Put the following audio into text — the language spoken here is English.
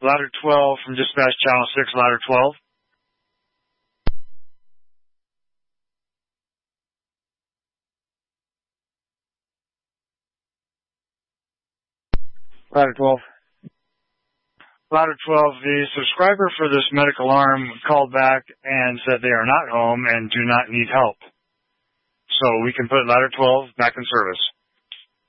Ladder 12 from Dispatch Channel 6, Ladder 12. Ladder 12. Ladder 12, the subscriber for this medical alarm called back and said they are not home and do not need help. So we can put Ladder 12 back in service.